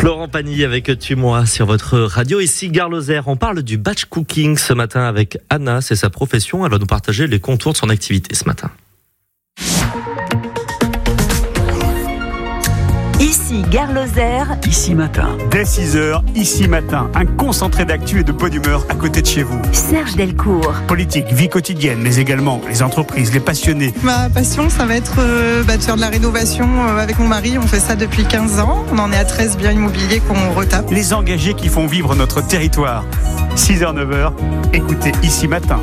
Florent Pagny avec Tue-moi sur votre radio. Ici Gare Lozère, on parle du batch cooking ce matin avec Anna, c'est sa profession. Elle va nous partager les contours de son activité ce matin. Ici Gare Lozère, Ici Matin. Dès 6h, Ici Matin, un concentré d'actu et de bonne humeur à côté de chez vous. Serge Delcourt. Politique, vie quotidienne, mais également les entreprises, les passionnés. Ma passion, ça va être de faire de la rénovation avec mon mari. On fait ça depuis 15 ans. On en est à 13 biens immobiliers qu'on retape. Les engagés qui font vivre notre territoire. 6h, 9h, écoutez Ici Matin.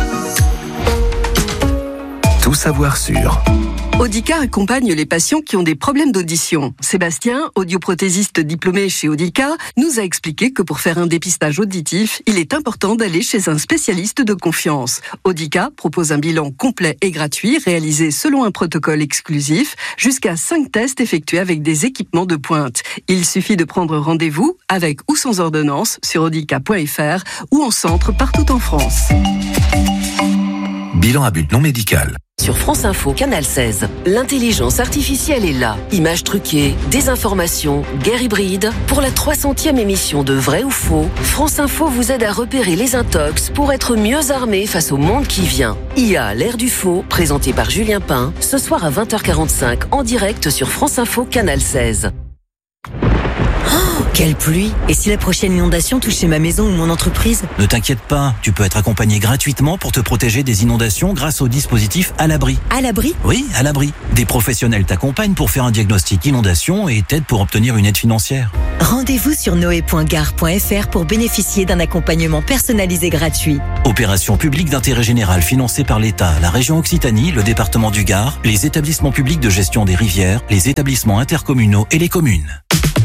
Tout savoir sur Audica accompagne les patients qui ont des problèmes d'audition. Sébastien, audioprothésiste diplômé chez Audica, nous a expliqué que pour faire un dépistage auditif, il est important d'aller chez un spécialiste de confiance. Audica propose un bilan complet et gratuit réalisé selon un protocole exclusif, jusqu'à 5 tests effectués avec des équipements de pointe. Il suffit de prendre rendez-vous avec ou sans ordonnance sur audica.fr ou en centre partout en France. bilan à but non médical. Sur France Info, Canal 16, l'intelligence artificielle est là. Images truquées, désinformation, guerre hybride. Pour la 300e émission de Vrai ou Faux, France Info vous aide à repérer les intox pour être mieux armé face au monde qui vient. IA, l'ère du faux, présenté par Julien Pain, ce soir à 20h45 en direct sur France Info, Canal 16. Quelle pluie! Et si la prochaine inondation touchait ma maison ou mon entreprise? Ne t'inquiète pas, tu peux être accompagné gratuitement pour te protéger des inondations grâce au dispositif À l'abri. À l'abri? Oui, À l'abri. Des professionnels t'accompagnent pour faire un diagnostic inondation et t'aident pour obtenir une aide financière. Rendez-vous sur noé.gare.fr pour bénéficier d'un accompagnement personnalisé gratuit. Opération publique d'intérêt général financée par l'État, la région Occitanie, le département du Gard, les établissements publics de gestion des rivières, les établissements intercommunaux et les communes.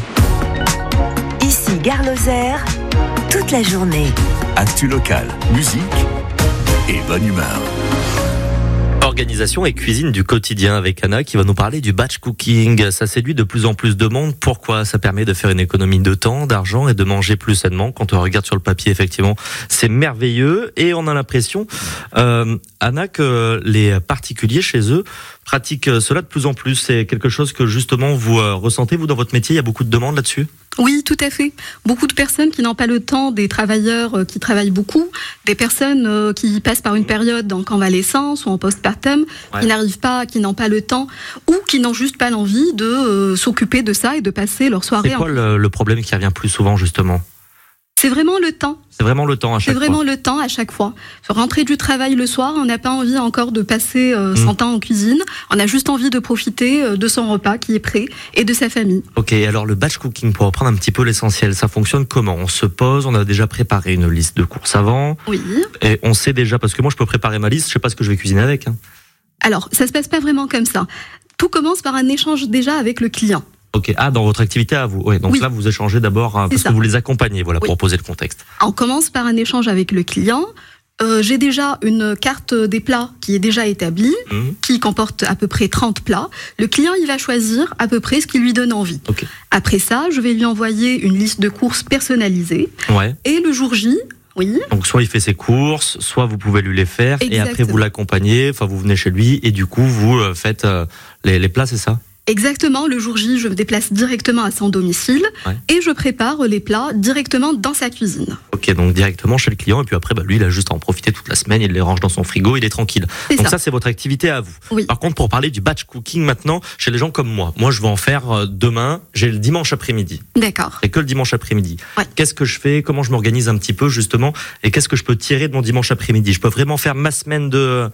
Ici Gare Lozère, toute la journée. Actu locale, musique et bonne humeur. Organisation et cuisine du quotidien avec Anna qui va nous parler du batch cooking. Ça séduit de plus en plus de monde. Pourquoi? Ça permet de faire une économie de temps, d'argent et de manger plus sainement. Quand on regarde sur le papier, effectivement, c'est merveilleux. Et on a l'impression, Anna, que les particuliers chez eux pratiquent cela de plus en plus. C'est quelque chose que justement vous ressentez, vous, dans votre métier. Il y a beaucoup de demandes là-dessus? Oui, tout à fait. Beaucoup de personnes qui n'ont pas le temps, des travailleurs qui travaillent beaucoup, des personnes qui passent par une période en convalescence ou en postpartum, qui n'arrivent pas, qui n'ont pas le temps ou qui n'ont juste pas l'envie de s'occuper de ça et de passer leur soirée. C'est quoi le problème qui revient plus souvent, justement? C'est vraiment le temps. C'est vraiment le temps à chaque fois. C'est vraiment le temps à chaque fois. Rentrer du travail le soir, on n'a pas envie encore de passer son temps en cuisine. On a juste envie de profiter de son repas qui est prêt et de sa famille. Ok, alors le batch cooking, pour reprendre un petit peu l'essentiel, ça fonctionne comment? On se pose, on a déjà préparé une liste de courses avant. Oui. Et on sait déjà, parce que moi je peux préparer ma liste, je sais pas ce que je vais cuisiner avec. Alors, ça se passe pas vraiment comme ça. Tout commence par un échange déjà avec le client. Ok, dans votre activité à vous. Ouais, donc oui. Là, vous échangez d'abord parce que vous les accompagnez, voilà, pour poser le contexte. On commence par un échange avec le client. J'ai déjà une carte des plats qui est déjà établie, qui comporte à peu près 30 plats. Le client, il va choisir à peu près ce qui lui donne envie. Okay. Après ça, je vais lui envoyer une liste de courses personnalisée. Ouais. Et le jour J, oui. Donc soit il fait ses courses, soit vous pouvez lui les faire. Exactement. Et après vous l'accompagnez, enfin vous venez chez lui et du coup vous faites les plats, c'est ça? Exactement, le jour J, je me déplace directement à son domicile et je prépare les plats directement dans sa cuisine. Ok, donc directement chez le client et puis après, lui, il a juste à en profiter toute la semaine, il les range dans son frigo, il est tranquille. Donc ça, c'est votre activité à vous. Oui. Par contre, pour parler du batch cooking maintenant, chez les gens comme moi je vais en faire demain, j'ai le dimanche après-midi. D'accord. Et que le dimanche après-midi. Ouais. Qu'est-ce que je fais? Comment je m'organise un petit peu justement? Et qu'est-ce que je peux tirer de mon dimanche après-midi? Je peux vraiment faire ma semaine de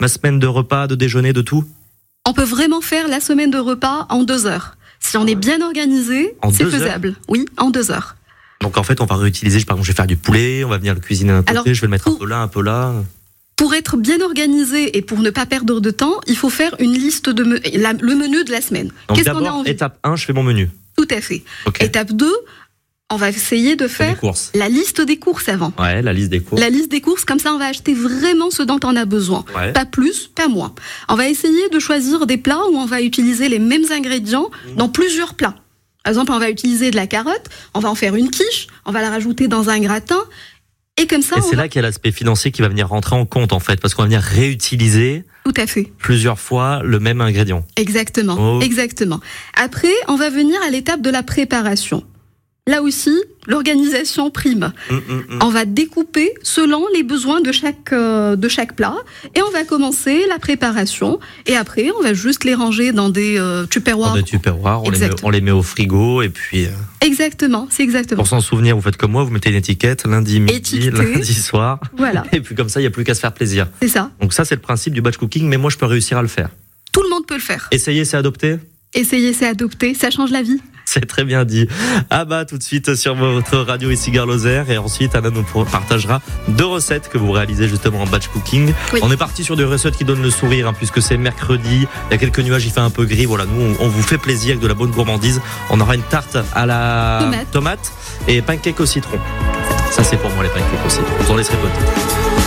repas, de déjeuner, de tout? On peut vraiment faire la semaine de repas en 2 heures. Si on est bien organisé, c'est faisable. Oui, en 2 heures. Donc en fait, on va réutiliser, par exemple, je vais faire du poulet, on va venir le cuisiner d'un côté, je vais le mettre un peu là, un peu là. Pour être bien organisé et pour ne pas perdre de temps, il faut faire une liste de le menu de la semaine. Donc qu'est-ce qu'on a envie? Étape 1, je fais mon menu. Tout à fait. Okay. Étape 2, on va essayer de faire la liste des courses avant. Ouais, la liste des courses. La liste des courses, comme ça on va acheter vraiment ce dont on a besoin. Ouais. Pas plus, pas moins. On va essayer de choisir des plats où on va utiliser les mêmes ingrédients dans plusieurs plats. Par exemple, on va utiliser de la carotte, on va en faire une quiche, on va la rajouter dans un gratin. Et comme ça. Et c'est là qu'il y a l'aspect financier qui va venir rentrer en compte, en fait, parce qu'on va venir réutiliser. Tout à fait. Plusieurs fois le même ingrédient. Exactement, exactement. Après, on va venir à l'étape de la préparation. Là aussi, l'organisation prime. On va découper selon les besoins de chaque plat et on va commencer la préparation et après on va juste les ranger dans des tupperwares. Dans des tupperwares, on les met au frigo et puis... Exactement, c'est exactement. Pour s'en souvenir, vous faites comme moi, vous mettez une étiquette lundi midi, lundi soir. Voilà. Et puis comme ça, il n'y a plus qu'à se faire plaisir. C'est ça. Donc ça, c'est le principe du batch cooking, mais moi, je peux réussir à le faire. Tout le monde peut le faire. Essayer, c'est adopter ? Essayer, c'est adopter, ça change la vie. C'est très bien dit. Tout de suite sur votre radio ici Gare Lozère et ensuite Anna nous partagera 2 recettes que vous réalisez justement en batch cooking. Oui. On est parti sur des recettes qui donnent le sourire puisque c'est mercredi, il y a quelques nuages, il fait un peu gris. Voilà, nous on vous fait plaisir avec de la bonne gourmandise. On aura une tarte à la tomate et pancake au citron. Ça c'est pour moi les pancakes au citron. Vous en laisserez peut-être.